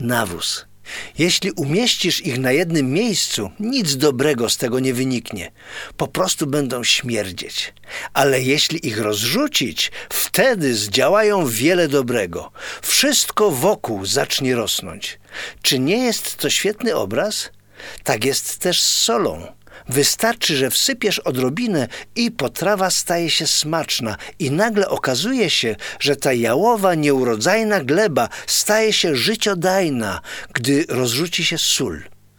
nawóz. Jeśli umieścisz ich na jednym miejscu, nic dobrego z tego nie wyniknie. Po prostu będą śmierdzieć. Ale jeśli ich rozrzucić, wtedy zdziałają wiele dobrego. Wszystko wokół zacznie rosnąć. Czy nie jest to świetny obraz? Tak jest też z solą. Wystarczy, że wsypiesz odrobinę i potrawa staje się smaczna i nagle okazuje się, że ta jałowa, nieurodzajna gleba staje się życiodajna, gdy rozrzuci się sól.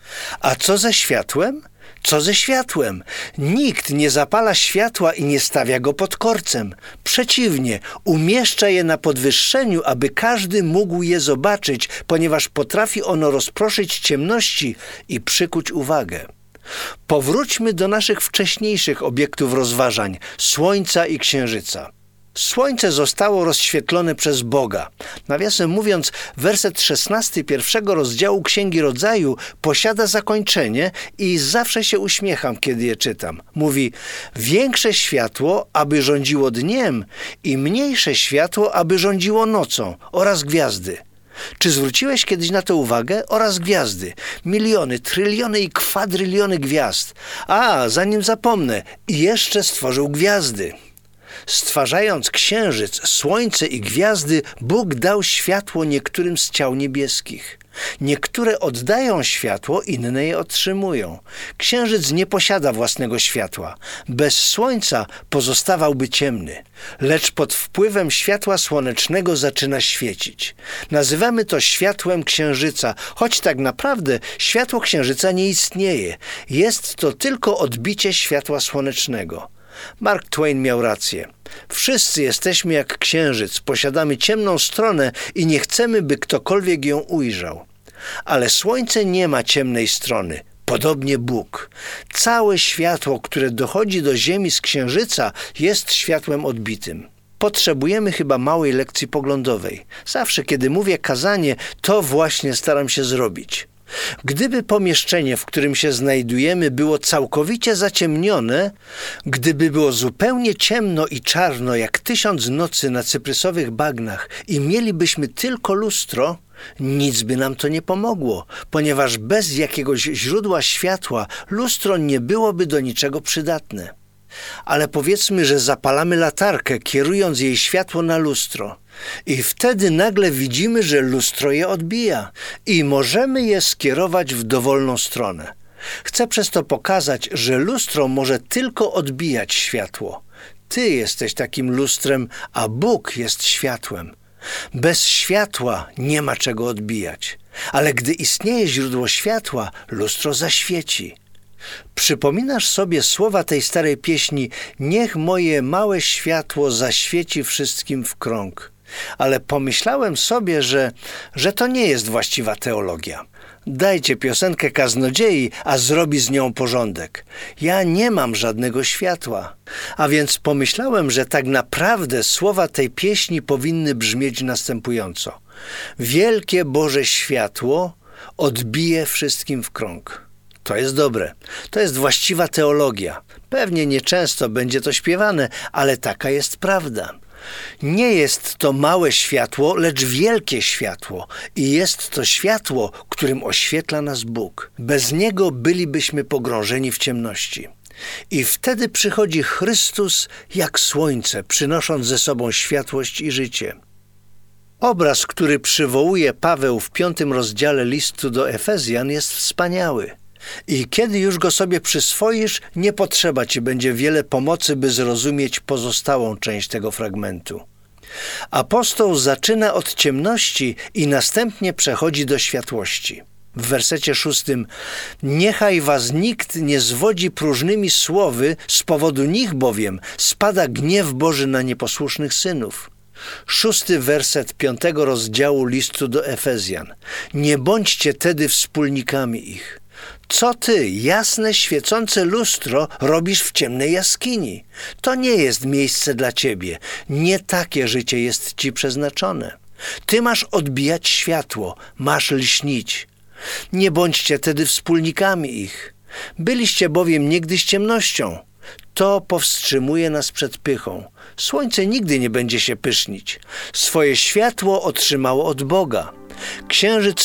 A co ze światłem? Co ze światłem? Nikt nie zapala światła i nie stawia go pod korcem. Przeciwnie, umieszcza je na podwyższeniu, aby każdy mógł je zobaczyć, ponieważ potrafi ono rozproszyć ciemności i przykuć uwagę. Powróćmy do naszych wcześniejszych obiektów rozważań, Słońca i Księżyca. Słońce zostało rozświetlone przez Boga. Nawiasem mówiąc, werset 16 pierwszego rozdziału Księgi Rodzaju posiada zakończenie i zawsze się uśmiecham, kiedy je czytam. Mówi: większe światło, aby rządziło dniem i mniejsze światło, aby rządziło nocą oraz gwiazdy. Czy zwróciłeś kiedyś na to uwagę? Oraz gwiazdy. Miliony, tryliony i kwadryliony gwiazd. A, zanim zapomnę, jeszcze stworzył gwiazdy. Stwarzając księżyc, słońce i gwiazdy, Bóg dał światło niektórym z ciał niebieskich. Niektóre oddają światło, inne je otrzymują. Księżyc nie posiada własnego światła. Bez słońca pozostawałby ciemny, lecz pod wpływem światła słonecznego zaczyna świecić. Nazywamy to światłem księżyca, choć tak naprawdę światło księżyca nie istnieje. Jest to tylko odbicie światła słonecznego. Mark Twain miał rację. Wszyscy jesteśmy jak księżyc, posiadamy ciemną stronę i nie chcemy, by ktokolwiek ją ujrzał. Ale słońce nie ma ciemnej strony, podobnie Bóg. Całe światło, które dochodzi do ziemi z księżyca, jest światłem odbitym. Potrzebujemy chyba małej lekcji poglądowej. Zawsze, kiedy mówię kazanie, to właśnie staram się zrobić. Gdyby pomieszczenie, w którym się znajdujemy, było całkowicie zaciemnione, gdyby było zupełnie ciemno i czarno jak 1000 nocy na cyprysowych bagnach i mielibyśmy tylko lustro, nic by nam to nie pomogło, ponieważ bez jakiegoś źródła światła lustro nie byłoby do niczego przydatne. Ale powiedzmy, że zapalamy latarkę, kierując jej światło na lustro. I wtedy nagle widzimy, że lustro je odbija i możemy je skierować w dowolną stronę. Chcę przez to pokazać, że lustro może tylko odbijać światło. Ty jesteś takim lustrem, a Bóg jest światłem. Bez światła nie ma czego odbijać, ale gdy istnieje źródło światła, lustro zaświeci. Przypominasz sobie słowa tej starej pieśni: niech moje małe światło zaświeci wszystkim w krąg. Ale pomyślałem sobie, że to nie jest właściwa teologia. Dajcie piosenkę kaznodziei, a zrobi z nią porządek. Ja nie mam żadnego światła. A więc pomyślałem, że tak naprawdę słowa tej pieśni powinny brzmieć następująco: wielkie Boże światło odbije wszystkim w krąg. To jest dobre. To jest właściwa teologia. Pewnie nieczęsto będzie to śpiewane, ale taka jest prawda. Nie jest to małe światło, lecz wielkie światło i jest to światło, którym oświetla nas Bóg. Bez niego bylibyśmy pogrążeni w ciemności. I wtedy przychodzi Chrystus jak słońce, przynosząc ze sobą światłość i życie. Obraz, który przywołuje Paweł w 5 rozdziale listu do Efezjan, jest wspaniały. I kiedy już go sobie przyswoisz, nie potrzeba ci będzie wiele pomocy, by zrozumieć pozostałą część tego fragmentu. Apostoł zaczyna od ciemności i następnie przechodzi do światłości. W wersecie 6: niechaj was nikt nie zwodzi próżnymi słowy, z powodu nich bowiem spada gniew Boży na nieposłusznych synów. 6 werset 5 rozdziału listu do Efezjan. Nie bądźcie tedy wspólnikami ich. Co ty, jasne, świecące lustro, robisz w ciemnej jaskini? To nie jest miejsce dla ciebie. Nie takie życie jest ci przeznaczone. Ty masz odbijać światło, masz lśnić. Nie bądźcie tedy wspólnikami ich. Byliście bowiem niegdyś ciemnością. To powstrzymuje nas przed pychą. Słońce nigdy nie będzie się pysznić. Swoje światło otrzymało od Boga. Księżyc